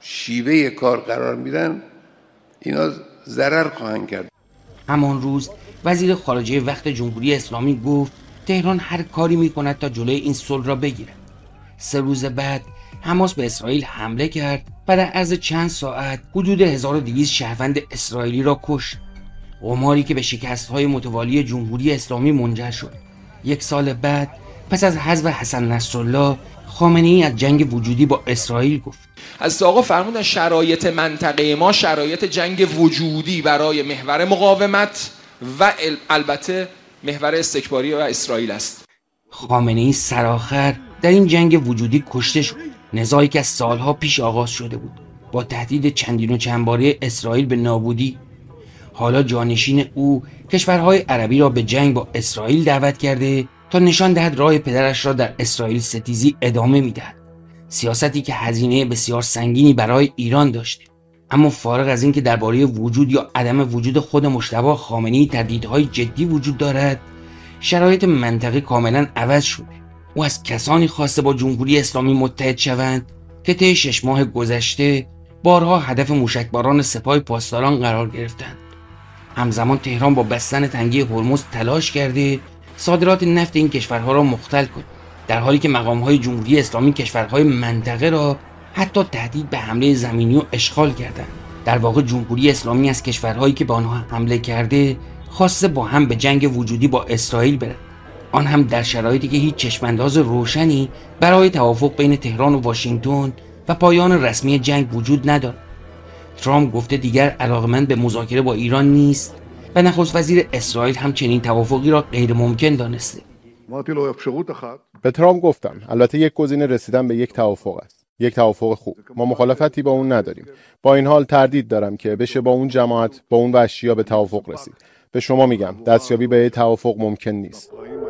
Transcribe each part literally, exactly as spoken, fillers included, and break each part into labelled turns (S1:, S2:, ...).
S1: شیوه کار قرار میدن اینا ضرر خواهند کرد.
S2: همان روز وزیر خارجه وقت جمهوری اسلامی گفت تهران هر کاری میکند تا جلوی این صلح را بگیرد. سه روز بعد حماس به اسرائیل حمله کرد و در عرض چند ساعت حدود هزار و دویست شهروند اسرائیلی را کشت. قماری که به شکست‌های متوالی جمهوری اسلامی منجر شد. یک سال بعد پس از حذف حسن نصرالله، خامنه‌ای از جنگ وجودی با اسرائیل گفت.
S3: از آقا فرمودن شرایط منطقه ما شرایط جنگ وجودی برای محور مقاومت و البته محور استکباری و اسرائیل است.
S2: خامنه‌ای سرآخر در این جنگ وجودی کشته شد. نزاعی که از سالها پیش آغاز شده بود با تهدید چندین و چندباره اسرائیل به نابودی. حالا جانشین او کشورهای عربی را به جنگ با اسرائیل دعوت کرده تا نشان دهد راه پدرش را در اسرائیل ستیزی ادامه میدهد. سیاستی که هزینه بسیار سنگینی برای ایران داشته. اما فارغ از این که درباره وجود یا عدم وجود خود مجتبی خامنه‌ای تردیدهای جدی وجود دارد، شرایط منطقه کاملا عوض شده. او از کسانی خواسته با جمهوری اسلامی متحد شوند که طی شش ماه گذشته بارها هدف موشکباران سپاه پاسداران قرار گرفتند. همزمان تهران با بستن تنگه هرمز تلاش کرده صادرات نفت این کشورها را مختل کند، در حالی که مقام‌های جمهوری اسلامی کشورهای منطقه را حتی تهدید به حمله زمینی و اشغال کردند. در واقع جمهوری اسلامی از کشورهایی که به آنها حمله کرده خواسته با هم به جنگ وجودی با اسرائیل برد، آن هم در شرایطی که هیچ چشمانداز روشنی برای توافق بین تهران و واشنگتن و پایان رسمی جنگ وجود ندارد. ترامپ گفته دیگر علاقمند به مذاکره با ایران نیست و نخست وزیر اسرائیل هم چنین توافقی را غیر ممکن دانسته.
S4: به ترامپ گفتم البته یک گزینه رسیدن به یک توافق است، یک توافق خوب، ما مخالفتی با اون نداریم. با این حال تردید دارم که بشه با اون جماعت با اون وحشی‌ها به توافق رسید. به شما میگم دستیابی به یک توافق ممکن نیست.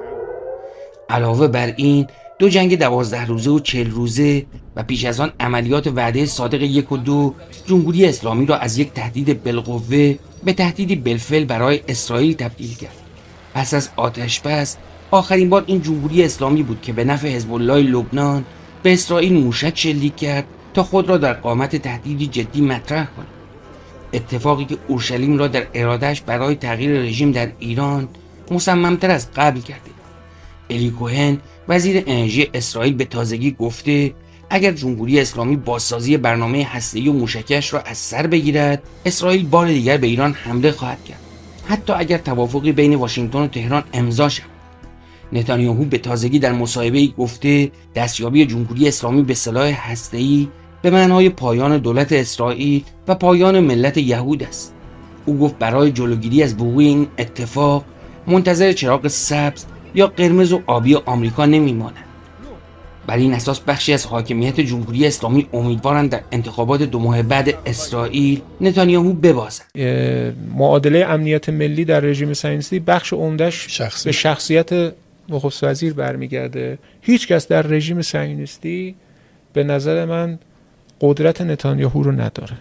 S2: علاوه بر این دو جنگ دوازده روزه و چهل روزه و پیش از آن عملیات وعده صادق یک و دو جمهوری اسلامی را از یک تهدید بالقوه به تهدیدی بالفعل برای اسرائیل تبدیل کرد. پس از آتش بس آخرین بار این جمهوری اسلامی بود که به نفع حزب الله لبنان به اسرائیل موشک شلیک کرد تا خود را در قامت تهدیدی جدی مطرح کند. اتفاقی که اورشلیم را در ارادهش برای تغییر رژیم در ایران مصممتر از قبل کرده. الی کوهن وزیر انرژی اسرائیل به تازگی گفته اگر جمهوری اسلامی بازسازی برنامه هسته‌ای و موشکی‌اش را از سر بگیرد، اسرائیل بار دیگر به ایران حمله خواهد کرد، حتی اگر توافقی بین واشنگتن و تهران امضا شود. نتانیاهو به تازگی در مصاحبه‌ای گفته دستیابی جمهوری اسلامی به سلاح هسته‌ای به معنای پایان دولت اسرائیل و پایان ملت یهود است. او گفت برای جلوگیری از وقوع این اتفاق منتظر چراغ سبز یا قرمز و آبی آمریکا نمیماند. بر این اساس بخشی از حاکمیت جمهوری اسلامی امیدوارند در انتخابات دو ماه بعد اسرائیل نتانیاهو ببازد.
S5: معادله امنیت ملی در رژیم صهیونیستی بخش عمده‌اش شخصی. به شخصیت نخست وزیر برمیگرده. هیچ کس در رژیم صهیونیستی به نظر من قدرت نتانیاهو رو نداره.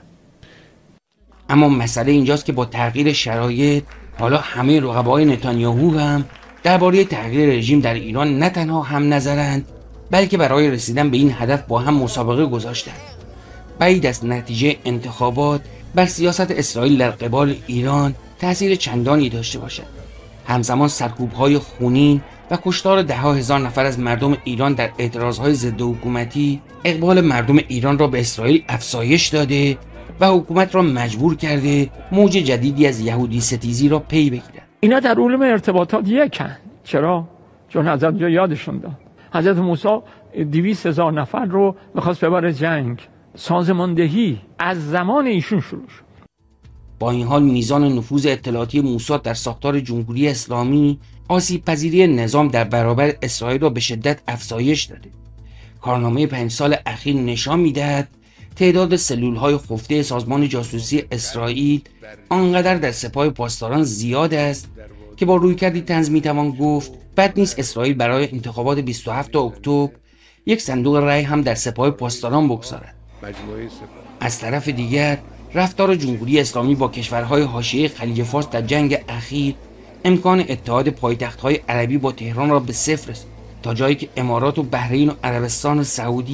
S2: اما مسئله اینجاست که با تغییر شرایط حالا همه رقبای نتانیاهو هم درباره تغییر رژیم در ایران نه تنها هم نظرند، بلکه برای رسیدن به این هدف با هم مسابقه گذاشتند. بعید از نتیجه انتخابات بر سیاست اسرائیل در قبال ایران تأثیر چندانی داشته باشد. همزمان سرکوب‌های خونین و کشتار ده ها هزار نفر از مردم ایران در اعتراضهای ضد حکومتی اقبال مردم ایران را به اسرائیل افزایش داده و حکومت را مجبور کرده موج جدیدی از یهودی ستیزی را پی بگیرد.
S6: اینا در علوم ارتباطات یکن. چرا؟ چون حضرت یادشون داد حضرت موسی دویست هزار نفر رو میخواست ببره جنگ. سازماندهی از زمان ایشون شروع شد.
S2: با این حال میزان نفوذ اطلاعاتی موساد در ساختار جمهوری اسلامی آسیب پذیری نظام در برابر اسرائیل را به شدت افزایش داده. کارنامه پنج سال اخیر نشان میدهد تعداد سلول‌های خفته سازمان جاسوسی اسرائیل آنقدر در سپاه پاسداران زیاد است که با رویکردی طنز میتوان گفت بد نیست اسرائیل برای انتخابات بیست و هفتم اکتبر یک صندوق رای هم در سپاه پاسداران بگذارد. از طرف دیگر رفتار جمهوری اسلامی با کشورهای حاشیه خلیج فارس در جنگ اخیر امکان اتحاد پایتخت‌های عربی با تهران را به صفر رساند، تا جایی که امارات و بحرین و عربستان سعودی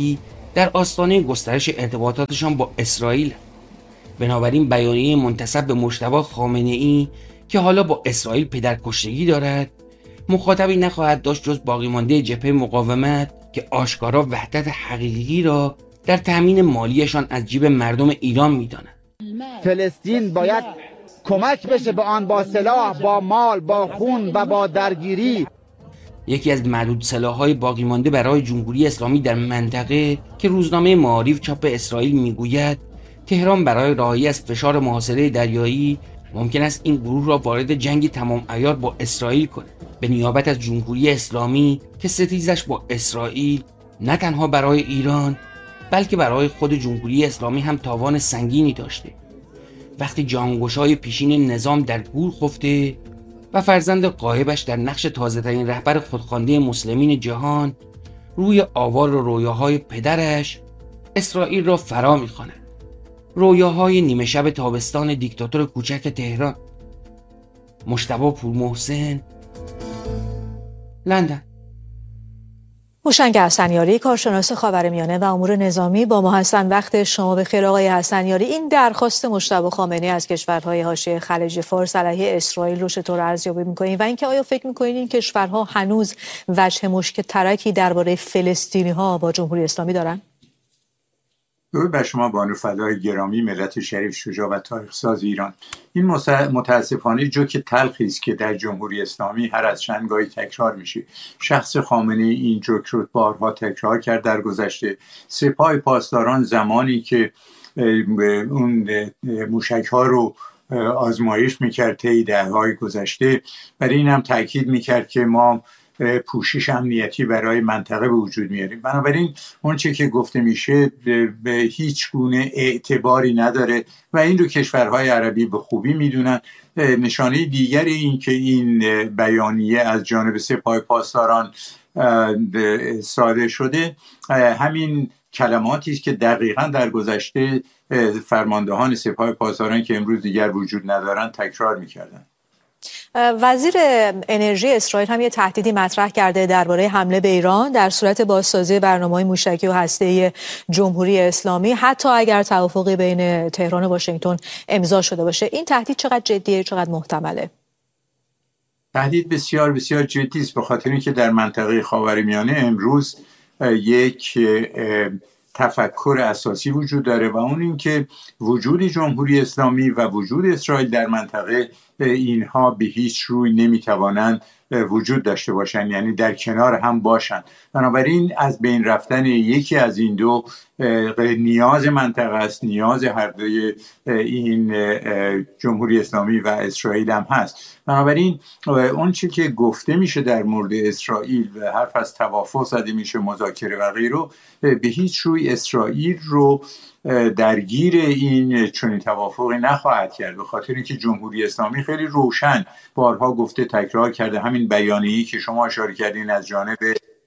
S2: در آستانه گسترش ارتباطاتشان با اسرائیل. بنابراین بیانیه منتسب به مجتبی خامنه‌ای که حالا با اسرائیل پدرکشتگی دارد مخاطبی نخواهد داشت جز باقی مانده جبهه مقاومت که آشکارا وحدت حقیقی را در تامین مالیشان از جیب مردم ایران می‌داند.
S7: فلسطین باید کمک بشه به آن با سلاح، با مال، با خون و با درگیری.
S2: یکی از معدود سلاح‌های باقی مانده برای جمهوری اسلامی در منطقه که روزنامه معارف چاپ اسرائیل میگوید تهران برای رهایی از فشار محاصره دریایی ممکن است این گروه را وارد جنگ تمام عیار با اسرائیل کند، به نیابت از جمهوری اسلامی که ستیزش با اسرائیل نه تنها برای ایران بلکه برای خود جمهوری اسلامی هم تاوان سنگینی داشته. وقتی جانگوشای پیشین نظام در گور خفته و فرزند غایبش در نقش تازه‌ترین رهبر خودخوانده مسلمین جهان روی آوار و رویاهای پدرش اسرائیل را فرا می‌خواند. رویاهای نیمه شب تابستان دیکتاتور کوچک تهران. مجتبی پورمحسن، لندن.
S8: هوشنگ حسنیاری، کارشناس خاورمیانه و امور نظامی با ما هستند. وقت شما بخیر آقای حسنیاری. این درخواست مجتبی خامنه‌ای از کشورهای حاشیه خلیج فارس علیه اسرائیل رو چطور ارزیابی می‌کنید و اینکه آیا فکر می‌کنید این کشورها هنوز وجه مشک ترکی درباره فلسطینی‌ها با جمهوری اسلامی دارن؟
S9: درود بر شما بانو فدای گرامی، ملت شریف، شجاع و تاریخ‌ساز ایران. این متاسفانه جوک تلخی است که در جمهوری اسلامی هر از چند گاهی تکرار میشه. شخص خامنه‌ای این جوک رو بارها تکرار کرد در گذشته. سپاه پاسداران زمانی که اون موشک‌ها رو آزمایش میکرد طی دهه‌های گذشته، برای این هم تاکید میکرد که ما پوشش امنیتی برای منطقه به وجود میاریم. بنابراین اون چه که گفته میشه به هیچ گونه اعتباری نداره و این رو کشورهای عربی به خوبی میدونن. نشانه دیگری این که این بیانیه از جانب سپاه پاسداران صادر شده همین کلماتی است که دقیقاً در گذشته فرماندهان سپاه پاسداران که امروز دیگر وجود ندارن تکرار میکردن.
S8: وزیر انرژی اسرائیل هم یه تهدیدی مطرح کرده درباره حمله به ایران در صورت بازسازی برنامه‌های موشکی و هسته‌ای جمهوری اسلامی، حتی اگر توافقی بین تهران و واشنگتن امضا شده باشه. این تهدید چقدر جدیه، چقدر محتمله؟
S9: تهدید بسیار بسیار جدی است، به خاطر اینکه در منطقه خاورمیانه امروز یک تفکر اساسی وجود داره و اون این که وجود جمهوری اسلامی و وجود اسرائیل در منطقه اینها به هیچ روی نمیتوانند وجود داشته باشند، یعنی در کنار هم باشند. بنابراین از بین رفتن یکی از این دو نیاز منطقه است، نیاز هر دوی این جمهوری اسلامی و اسرائیل هم هست. بنابراین اون چی که گفته میشه در مورد اسرائیل و حرف از توافق زده میشه، مذاکره و غیره، به هیچ روی اسرائیل رو درگیر این چنین توافقی نخواهد کرد، به خاطر اینکه جمهوری اسلامی خیلی روشن بارها گفته، تکرار کرده. همین بیانیه‌ای که شما اشاره کردین از جانب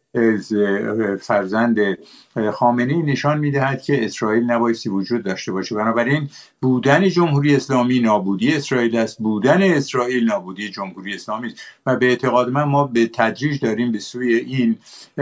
S9: فرزند خامنه‌ای نشان می‌دهد که اسرائیل نبایستی وجود داشته باشه. بنابراین بودن جمهوری اسلامی نابودی اسرائیل است، بودن اسرائیل نابودی جمهوری اسلامی است و به اعتقاد من ما به تدریج داریم به سوی این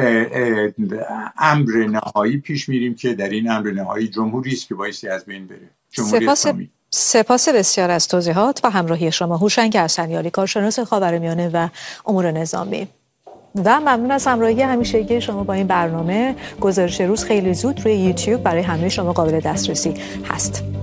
S9: امر نهایی پیش میریم که در این امر نهایی جمهوری است که بایستی از بین بره، جمهوری
S8: سپاس
S9: اسلامی.
S8: سپاس بسیار از توضیحات و همراهی شما. هوشنگ حسنیاری، کارشناس خاورمیانه و امور نظامی. و ممنون از همراهی همیشگی شما با این برنامه. گزارش روز خیلی زود روی یوتیوب برای همه شما قابل دسترسی هست.